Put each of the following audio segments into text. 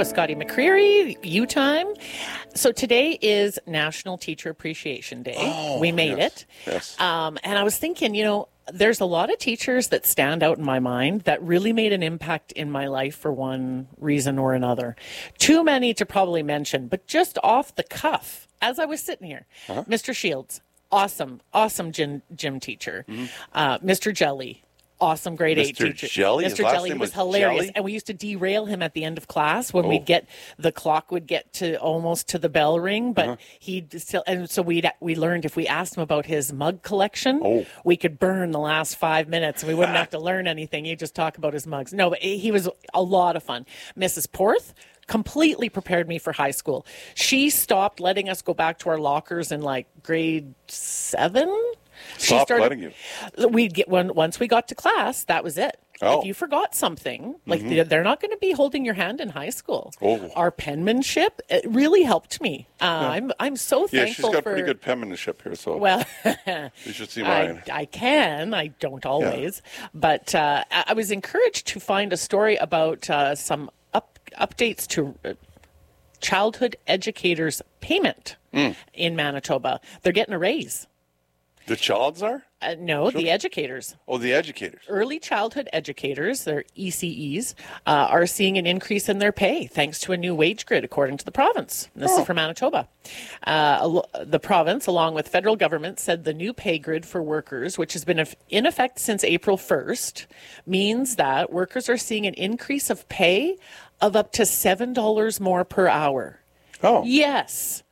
with Scotty McCreery, U-Time. So today is National Teacher Appreciation Day. We made it. Yes. And I was thinking, there's a lot of teachers that stand out in my mind that really made an impact in my life for one reason or another. Too many to probably mention, but just off the cuff, as I was sitting here, Mr. Shields, awesome gym teacher. Mr. Jelly, awesome grade 8 teacher. Jelly? Mr. Jelly was hilarious. Jelly? And we used to derail him at the end of class when the clock would get to almost to the bell ring, but he'd still, and so we learned if we asked him about his mug collection, we could burn the last 5 minutes and we wouldn't have to learn anything. He'd just talk about his mugs. No, but he was a lot of fun. Mrs. Porth completely prepared me for high school. She stopped letting us go back to our lockers in like grade 7. Letting you. We'd get once we got to class, that was it. If you forgot something, like they're not going to be holding your hand in high school. Our penmanship, it really helped me. I'm so thankful. Yeah, she's got pretty good penmanship here, so you should see mine. I don't always, but I was encouraged to find a story about some updates to childhood educators' payment in Manitoba. They're getting a raise. The childs are? No, the educators. Oh, the educators. Early childhood educators, their ECEs, are seeing an increase in their pay thanks to a new wage grid, according to the province. This is from Manitoba. The province, along with federal government, said the new pay grid for workers, which has been in effect since April 1st, means that workers are seeing an increase of pay of up to $7 more per hour. Oh. Yes.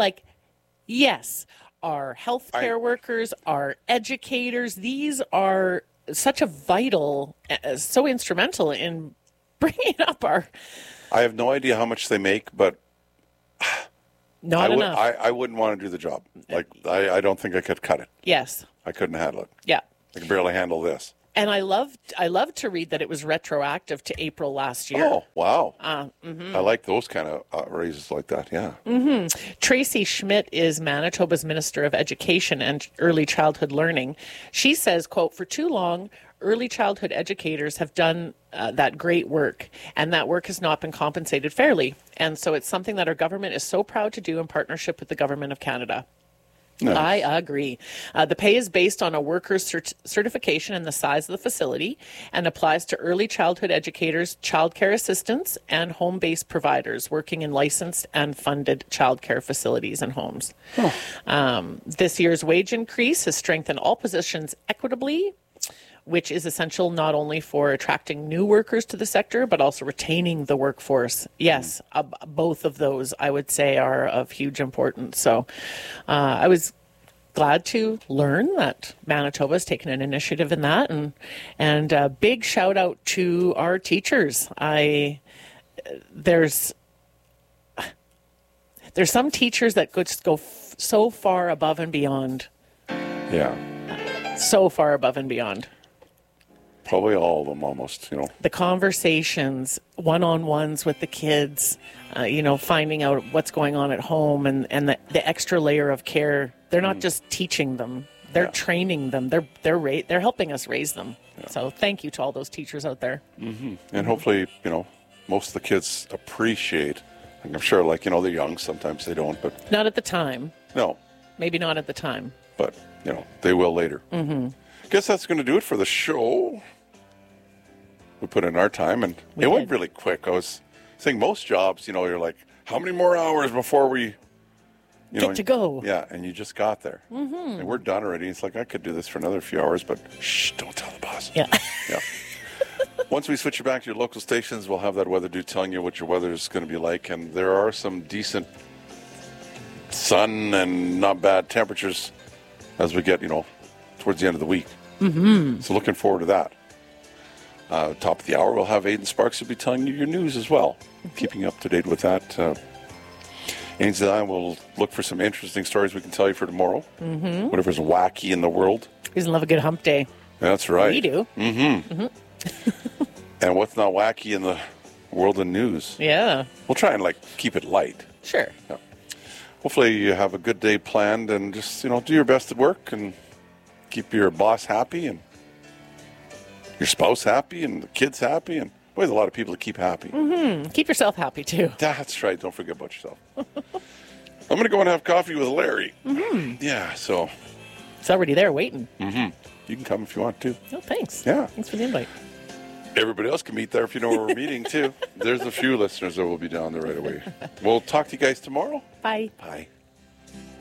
Yes. Our healthcare workers, our educators, these are such a vital, so instrumental in bringing up our... I have no idea how much they make, but not enough. I wouldn't want to do the job. I don't think I could cut it. Yes. I couldn't handle it. Yeah. I can barely handle this. And I loved to read that it was retroactive to April last year. Oh, wow. I like those kind of raises like that, yeah. Tracy Schmidt is Manitoba's Minister of Education and Early Childhood Learning. She says, quote, "For too long, early childhood educators have done that great work, and that work has not been compensated fairly. And so it's something that our government is so proud to do in partnership with the Government of Canada." Nice. I agree. The pay is based on a worker's certification and the size of the facility and applies to early childhood educators, childcare assistants, and home-based providers working in licensed and funded childcare facilities and homes. This year's wage increase has strengthened all positions equitably, which is essential not only for attracting new workers to the sector, but also retaining the workforce. Yes, both of those, I would say, are of huge importance. So I was glad to learn that Manitoba has taken an initiative in that. And a big shout out to our teachers. There's some teachers that just go so far above and beyond. Yeah. So far above and beyond. Probably all of them almost, The conversations, one-on-ones with the kids, finding out what's going on at home and the extra layer of care. They're not just teaching them. They're training them. They're helping us raise them. Yeah. So thank you to all those teachers out there. And hopefully, most of the kids appreciate, I'm sure, they're young. Sometimes they don't, but... Not at the time. No. Maybe not at the time. But, they will later. Guess that's going to do it for the show. We put in our time, and it went really quick. I was saying most jobs, you're like, how many more hours before we get to go? Yeah, and you just got there. And we're done already. It's like, I could do this for another few hours, but shh, don't tell the boss. Yeah. Yeah. Once we switch you back to your local stations, we'll have that weather dude telling you what your weather is going to be like, and there are some decent sun and not bad temperatures as we get, towards the end of the week. So looking forward to that. Top of the hour, we'll have Aidan Sparks who'll be telling you your news as well. Keeping you up to date with that. Ainsley and I will look for some interesting stories we can tell you for tomorrow. Whatever's wacky in the world. He's in love a good hump day. That's right. We do. And what's not wacky in the world of news? Yeah. We'll try and keep it light. Sure. Yeah. Hopefully you have a good day planned and just, do your best at work and keep your boss happy and your spouse happy and the kids happy and Boy, there's a lot of people to keep happy. Keep yourself happy, too. That's right. Don't forget about yourself. I'm going to go and have coffee with Larry. Yeah, so It's already there waiting. you can come if you want to. Oh, thanks. Yeah. Thanks for the invite. Everybody else can meet there if you know where we're meeting, too. There's a few listeners that will be down there right away. We'll talk to you guys tomorrow. Bye. Bye.